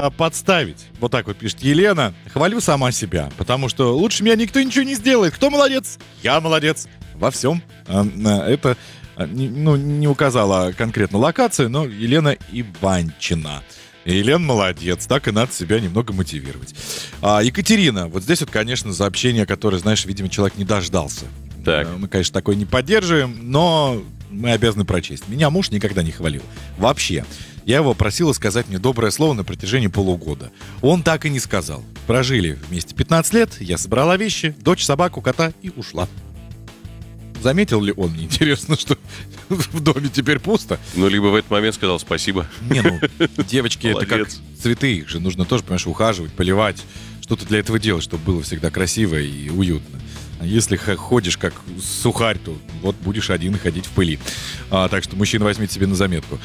подставить. Вот так вот пишет Елена. Хвалю сама себя, потому что лучше меня никто ничего не сделает. Кто молодец? Я молодец. Во всем. Это не указала конкретно локацию, но Елена Иванчина. Елена молодец, так и надо себя немного мотивировать. Екатерина, вот здесь вот, конечно, сообщение, которое, знаешь, видимо, человек не дождался. Так. Мы, конечно, такое не поддерживаем, но мы обязаны прочесть. Меня муж никогда не хвалил. Вообще. Я его просила сказать мне доброе слово на протяжении полугода. Он так и не сказал. Прожили вместе 15 лет, я собрала вещи, дочь, собаку, кота и ушла. Заметил ли он, мне интересно, что в доме теперь пусто? Ну, либо в этот момент сказал спасибо. Не, девочки, это как Молодец. цветы, их же нужно тоже, понимаешь, ухаживать, поливать. Что-то для этого делать, чтобы было всегда красиво и уютно. А если ходишь как сухарь, то вот будешь один ходить в пыли. Так что, мужчина, возьмите себе на заметку.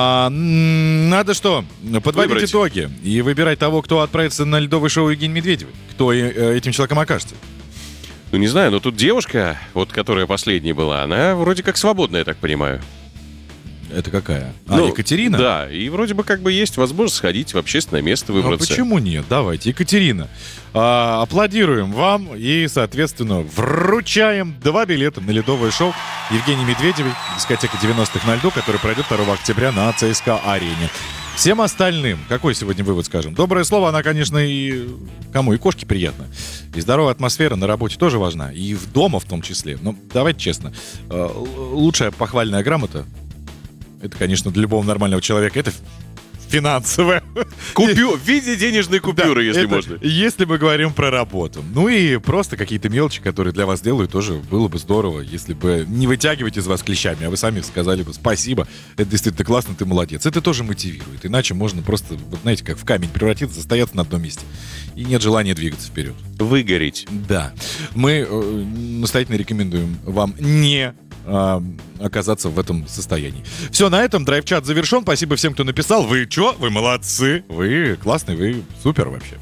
Надо что? Подводить Выбрать. итоги и выбирать того, кто отправится на ледовое шоу Евгения Медведевой. Кто этим человеком окажется. Ну, не знаю, но тут девушка, вот которая последняя была, она вроде как свободная, я так понимаю. Это какая? Ну, Екатерина? Да, и вроде бы как бы есть возможность сходить в общественное место, А выбраться. почему нет? Давайте, Екатерина. Аплодируем вам и, соответственно, вручаем 2 билета на ледовое шоу Евгении Медведевой, дискотека 90-х на льду, которая пройдет 2 октября на ЦСКА-арене. Всем остальным, какой сегодня вывод скажем? Доброе слово, она, конечно, и кому? И кошке приятно. И здоровая атмосфера на работе тоже важна. И в дома в том числе. Но давайте честно. Лучшая похвальная грамота, это, конечно, для любого нормального человека, это финансовая. В виде денежной купюры, Да, если это можно. Если мы говорим про работу. Ну и просто какие-то мелочи, которые для вас делают, тоже было бы здорово, если бы не вытягивать из вас клещами, а вы сами сказали бы спасибо, это действительно классно, ты молодец. Это тоже мотивирует. Иначе можно просто, вот знаете, как в камень превратиться, застояться на одном месте. И нет желания двигаться вперед. Выгореть. Да. Мы настоятельно рекомендуем вам не оказаться в этом состоянии. Все, на этом драйв-чат завершен. Спасибо всем, кто написал. Вы чё? Вы молодцы. Вы классные, вы супер вообще.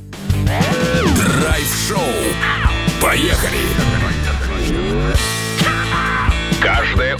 Драйв-шоу. Поехали! Каждое